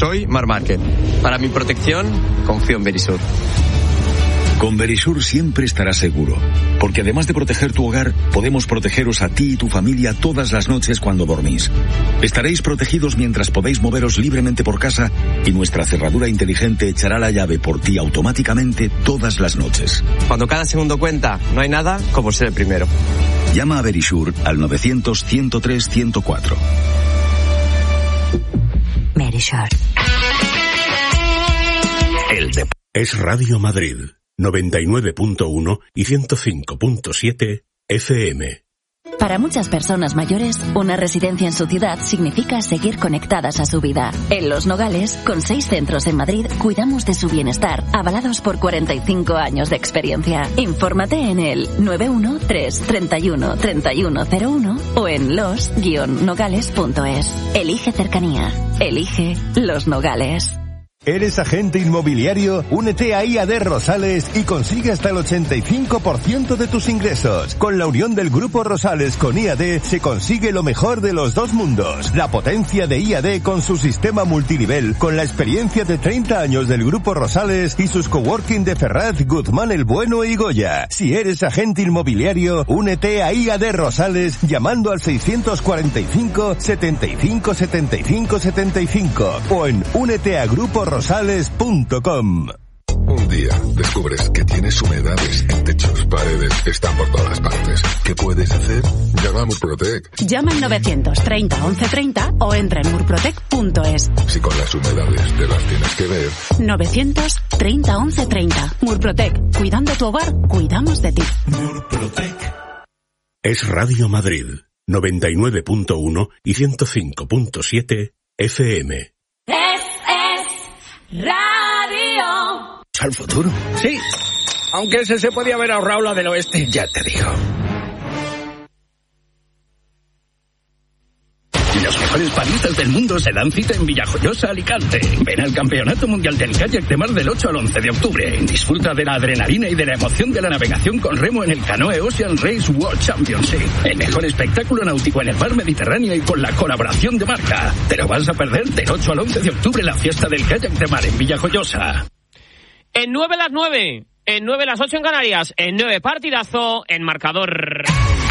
Soy Marc Márquez. Para mi protección, confío en Verisur. Con Verisur siempre estarás seguro, porque además de proteger tu hogar, podemos protegeros a ti y tu familia todas las noches cuando dormís. Estaréis protegidos mientras podéis moveros libremente por casa y nuestra cerradura inteligente echará la llave por ti automáticamente todas las noches. Cuando cada segundo cuenta, no hay nada como ser el primero. Llama a Verisur al 900-103-104. Verisur. Es Radio Madrid. 99.1 y 105.7 FM. Para muchas personas mayores, una residencia en su ciudad significa seguir conectadas a su vida. En Los Nogales, con 6 centros en Madrid, cuidamos de su bienestar, avalados por 45 años de experiencia. Infórmate en el 913-31-3101 o en los-nogales.es. Elige cercanía. Elige Los Nogales. ¿Eres agente inmobiliario? Únete a IAD Rosales y consigue hasta el 85% de tus ingresos. Con la unión del Grupo Rosales con IAD se consigue lo mejor de los dos mundos. La potencia de IAD con su sistema multinivel, con la experiencia de 30 años del Grupo Rosales y sus coworking de Ferraz, Guzmán el Bueno y Goya. Si eres agente inmobiliario, únete a IAD Rosales llamando al 645 75 75 75 o en úneteagrupos rosales.com. Un día descubres que tienes humedades en techos, paredes, están por todas partes. ¿Qué puedes hacer? Llama a Murprotec. Llama al 930 1130 o entra en murprotec.es. Si con las humedades te las tienes que ver. 930 1130. Murprotec. Cuidando tu hogar, cuidamos de ti. Murprotec. Es Radio Madrid. 99.1 y 105.7 FM. Radio. ¿Al futuro? Sí. Aunque ese se podía haber ahorrado la del oeste. Ya te digo. Los mejores paddlistas del mundo se dan cita en Villajoyosa, Alicante. Ven al Campeonato Mundial del Kayak de Mar del 8 al 11 de octubre. Disfruta de la adrenalina y de la emoción de la navegación con remo en el Canoe Ocean Race World Championship. El mejor espectáculo náutico en el mar Mediterráneo y con la colaboración de Marca. Te lo vas a perder del 8 al 11 de octubre la fiesta del Kayak de Mar en Villajoyosa. En 9 las 9, en 9 las 8 en Canarias, en 9 partidazo, en marcador.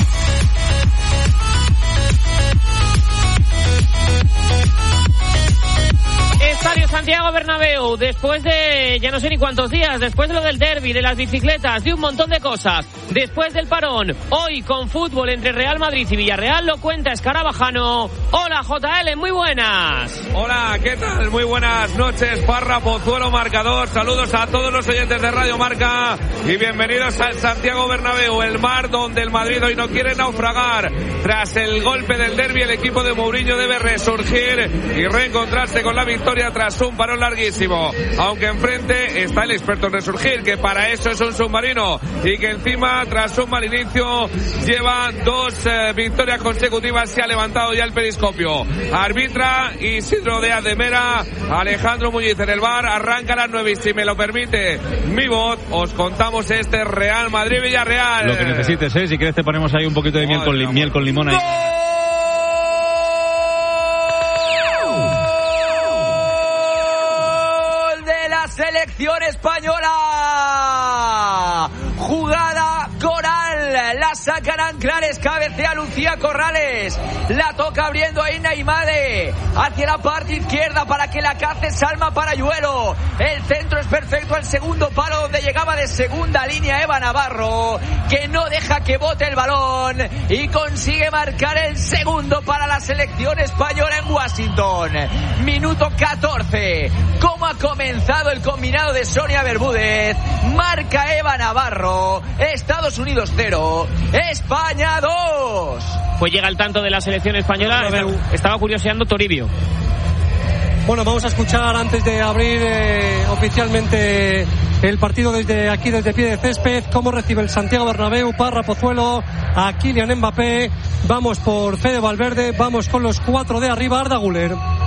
Estadio Santiago Bernabéu, después de ya no sé ni cuántos días, después de lo del derbi, de las bicicletas, de un montón de cosas, después del parón, hoy con fútbol entre Real Madrid y Villarreal, lo cuenta Escarabajano. Hola JL, muy buenas. Hola, ¿qué tal? Muy buenas noches, Parra, Pozuelo, marcador. Saludos a todos los oyentes de Radio Marca y bienvenidos al Santiago Bernabéu, el mar donde el Madrid hoy no quiere naufragar. Tras el golpe del derbi, el equipo de Mourinho debe resurgir y reencontrarse con la victoria tras un parón larguísimo, aunque enfrente está el experto en resurgir, que para eso es un submarino y que encima tras un mal inicio lleva 2 victorias consecutivas. Se ha levantado ya el periscopio. Arbitra Isidro Díaz de Mera, Alejandro Muñiz en el bar. Arranca a las 9 y si me lo permite mi voz, os contamos este Real Madrid-Villarreal. Lo que necesites, si quieres te ponemos ahí un poquito de miel con limón ahí. Selección española, jugada coral, la sacan Clares, cabecea Lucía Corrales, la toca abriendo ahí Naimade hacia la parte izquierda para que la cace Salma Parayuelo. El centro es perfecto al segundo palo donde llegaba de segunda línea Eva Navarro, que no deja que bote el balón y consigue marcar el segundo para la selección española en Washington. Minuto 14. ¿Cómo ha comenzado el combinado de Sonia Bermúdez? Marca Eva Navarro. Estados Unidos 0, España 2. Pues llega el tanto de la selección española. Estaba curioseando Toribio. Bueno, vamos a escuchar antes de abrir oficialmente el partido desde aquí, desde pie de césped, cómo recibe el Santiago Bernabéu. Parra, Pozuelo, a Kylian Mbappé. Vamos por Fede Valverde, vamos con los 4 de arriba, Arda Güler.